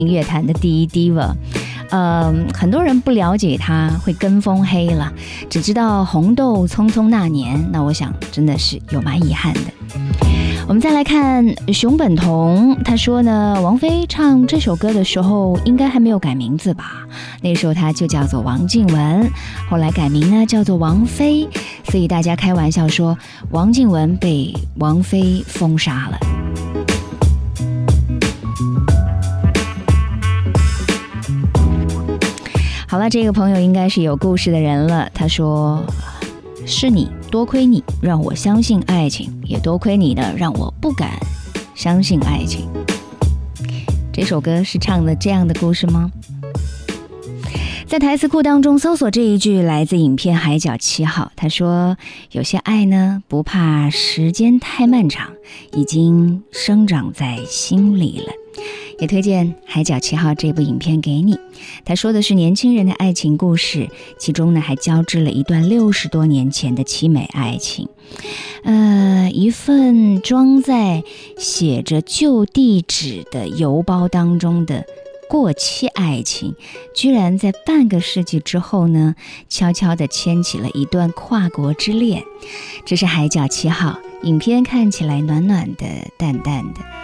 乐坛的第一 diva。很多人不了解他，会跟风黑了，只知道红豆匆匆那年，那我想真的是有蛮遗憾的。我们再来看熊本童，他说呢，王菲唱这首歌的时候应该还没有改名字吧，那时候他就叫做王靖雯，后来改名呢叫做王菲，所以大家开玩笑说王靖雯被王菲封杀了。好了，这个朋友应该是有故事的人了。他说：“是你，多亏你让我相信爱情，也多亏你的让我不敢相信爱情。”这首歌是唱的这样的故事吗？在台词库当中搜索这一句，来自影片《海角七号》。他说：“有些爱呢，不怕时间太漫长，已经生长在心里了。”也推荐《海角七号》这部影片给你。他说的是年轻人的爱情故事，其中呢还交织了一段60多年前的凄美爱情。一份装在写着旧地址的邮包当中的过期爱情，居然在半个世纪之后呢，悄悄地牵起了一段跨国之恋。这是《海角七号》，影片看起来暖暖的、淡淡的。